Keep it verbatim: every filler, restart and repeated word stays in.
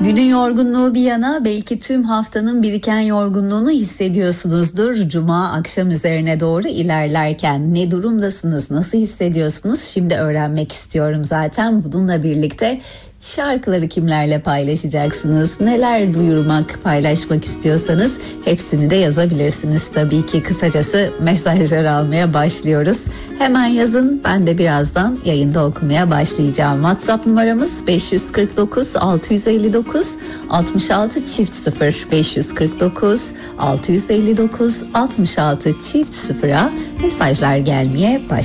Günün yorgunluğu bir yana, belki tüm haftanın biriken yorgunluğunu hissediyorsunuzdur. Cuma akşam üzerine doğru ilerlerken ne durumdasınız, nasıl hissediyorsunuz? Şimdi öğrenmek istiyorum zaten. Bununla birlikte şarkıları kimlerle paylaşacaksınız? Neler duyurmak, paylaşmak istiyorsanız hepsini de yazabilirsiniz. Tabii ki kısacası mesajlar almaya başlıyoruz. Hemen yazın, ben de birazdan yayında okumaya başlayacağım. WhatsApp numaramız beş yüz kırk dokuz altı yüz elli dokuz altmış altı çift sıfır beş yüz kırk dokuz altı yüz elli dokuz altmış altı çift sıfıra mesajlar gelmeye başlıyor.